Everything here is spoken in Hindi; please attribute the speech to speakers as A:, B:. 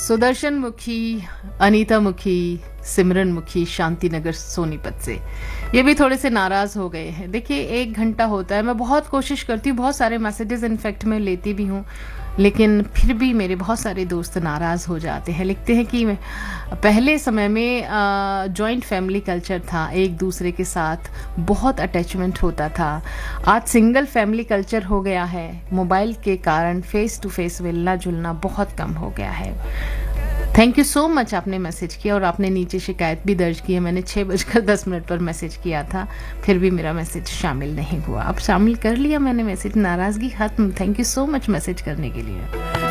A: सुदर्शन मुखी, अनीता मुखी, सिमरन मुखी, शांति नगर सोनीपत से, ये भी थोड़े से नाराज़ हो गए हैं। देखिए 1 घंटा होता है, मैं बहुत कोशिश करती हूँ, बहुत सारे मैसेजेस इनफैक्ट मैं लेती भी हूँ, लेकिन फिर भी मेरे बहुत सारे दोस्त नाराज़ हो जाते हैं। लिखते हैं कि पहले समय में जॉइंट फैमिली कल्चर था, एक दूसरे के साथ बहुत अटैचमेंट होता था। आज सिंगल फैमिली कल्चर हो गया है। मोबाइल के कारण फेस टू फेस मिलना जुलना बहुत कम हो गया है। थैंक यू सो मच, आपने मैसेज किया और आपने नीचे शिकायत भी दर्ज की है। मैंने 6:10 पर मैसेज किया था, फिर भी मेरा मैसेज शामिल नहीं हुआ। अब शामिल कर लिया मैंने मैसेज, नाराज़गी खत्म। Thank you so much message करने के लिए।